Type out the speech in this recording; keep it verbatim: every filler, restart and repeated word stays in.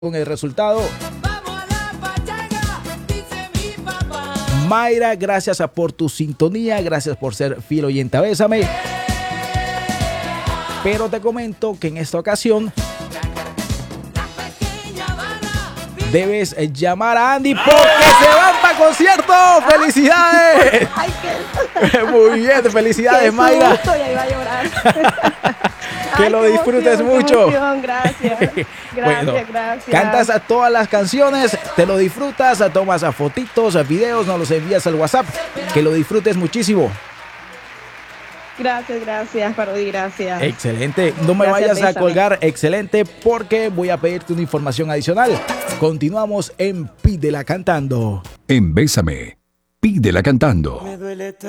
con el resultado. Mayra, gracias por tu sintonía, gracias por ser fiel oyente a Bésame. Pero te comento que en esta ocasión debes llamar a Andy porque se van para concierto. ¡Felicidades! Ay, qué... Muy bien, felicidades, qué Mayra. susto, ya iba a llorar. Que Ay, lo qué disfrutes emoción, mucho. qué emoción, gracias. Gracias, Bueno, gracias. cantas a todas las canciones, te lo disfrutas, tomas a fotitos, a videos, nos los envías al WhatsApp. Que lo disfrutes muchísimo. Gracias, gracias, Parodi, gracias. Excelente. No me Gracias, vayas a Bésame. colgar, excelente, porque voy a pedirte una información adicional. Continuamos en Pídela Cantando. En Bésame, pídela cantando. Me duele